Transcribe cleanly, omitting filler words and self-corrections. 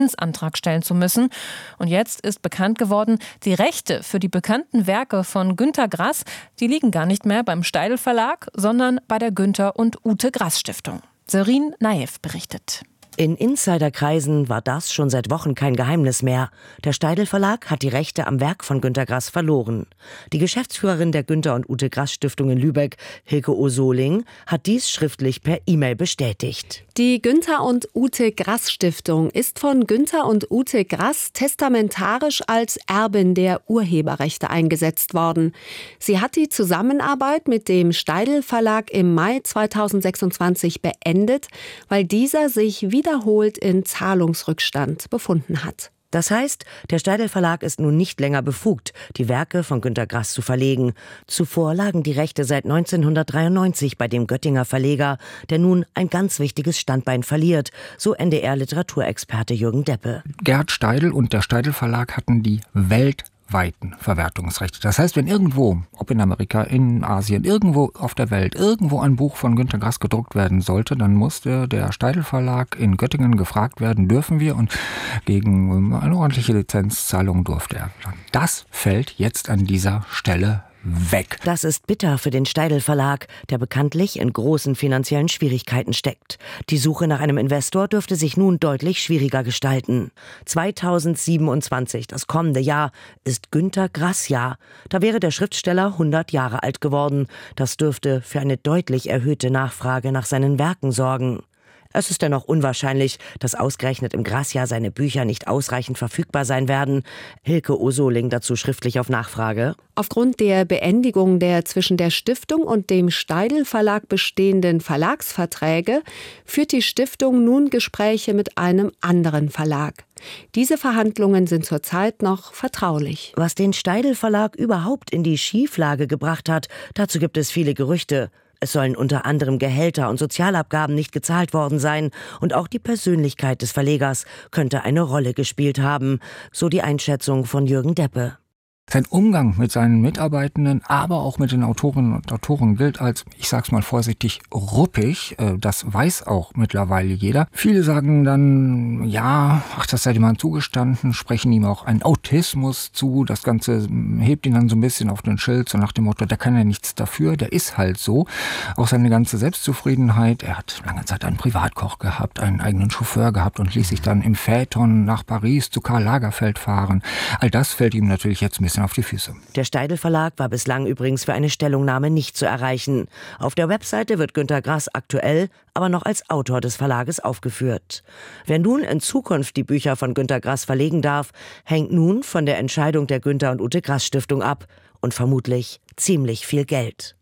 Antrag stellen zu müssen. Und jetzt ist bekannt geworden, die Rechte für die bekannten Werke von Günter Grass, die liegen gar nicht mehr beim Steidl Verlag, sondern bei der Günter und Ute Grass Stiftung. Serin Naev berichtet. In Insiderkreisen war das schon seit Wochen kein Geheimnis mehr. Der Steidl Verlag hat die Rechte am Werk von Günter Grass verloren. Die Geschäftsführerin der Günter und Ute Grass Stiftung in Lübeck, Hilke Osoling, hat dies schriftlich per E-Mail bestätigt. Die Günter und Ute Grass Stiftung ist von Günter und Ute Grass testamentarisch als Erbin der Urheberrechte eingesetzt worden. Sie hat die Zusammenarbeit mit dem Steidl Verlag im Mai 2026 beendet, weil dieser sich wiederholt in Zahlungsrückstand befunden hat. Das heißt, der Steidl Verlag ist nun nicht länger befugt, die Werke von Günter Grass zu verlegen. Zuvor lagen die Rechte seit 1993 bei dem Göttinger Verleger, der nun ein ganz wichtiges Standbein verliert, so NDR-Literaturexperte Jürgen Deppe. Gerhard Steidl und der Steidl Verlag hatten die weltweiten Verwertungsrechte. Das heißt, wenn irgendwo, ob in Amerika, in Asien, irgendwo auf der Welt, irgendwo ein Buch von Günter Grass gedruckt werden sollte, dann musste der Steidl Verlag in Göttingen gefragt werden, dürfen wir? Und gegen eine ordentliche Lizenzzahlung durfte er. Das fällt jetzt an dieser Stelle weg. Das ist bitter für den Steidl Verlag, der bekanntlich in großen finanziellen Schwierigkeiten steckt. Die Suche nach einem Investor dürfte sich nun deutlich schwieriger gestalten. 2027, das kommende Jahr, ist Günter Grass Jahr. Da wäre der Schriftsteller 100 Jahre alt geworden. Das dürfte für eine deutlich erhöhte Nachfrage nach seinen Werken sorgen. Es ist dennoch unwahrscheinlich, dass ausgerechnet im Grassjahr seine Bücher nicht ausreichend verfügbar sein werden. Hilke Osoling dazu schriftlich auf Nachfrage. Aufgrund der Beendigung der zwischen der Stiftung und dem Steidl Verlag bestehenden Verlagsverträge führt die Stiftung nun Gespräche mit einem anderen Verlag. Diese Verhandlungen sind zurzeit noch vertraulich. Was den Steidl Verlag überhaupt in die Schieflage gebracht hat, dazu gibt es viele Gerüchte. Es sollen unter anderem Gehälter und Sozialabgaben nicht gezahlt worden sein und auch die Persönlichkeit des Verlegers könnte eine Rolle gespielt haben, so die Einschätzung von Jürgen Deppe. Sein Umgang mit seinen Mitarbeitenden, aber auch mit den Autorinnen und Autoren gilt als, ich sag's mal vorsichtig, ruppig. Das weiß auch mittlerweile jeder. Viele sagen dann, ja, das sei ihm mal zugestanden, sprechen ihm auch einen Autismus zu. Das Ganze hebt ihn dann so ein bisschen auf den Schild, so nach dem Motto, der kann ja nichts dafür, der ist halt so. Auch seine ganze Selbstzufriedenheit. Er hat lange Zeit einen Privatkoch gehabt, einen eigenen Chauffeur gehabt und ließ sich dann im Phaeton nach Paris zu Karl Lagerfeld fahren. All das fällt ihm natürlich jetzt ein bisschen auf die Füße. Der Steidl Verlag war bislang übrigens für eine Stellungnahme nicht zu erreichen. Auf der Webseite wird Günter Grass aktuell aber noch als Autor des Verlages aufgeführt. Wer nun in Zukunft die Bücher von Günter Grass verlegen darf, hängt nun von der Entscheidung der Günter und Ute Grass Stiftung ab und vermutlich ziemlich viel Geld.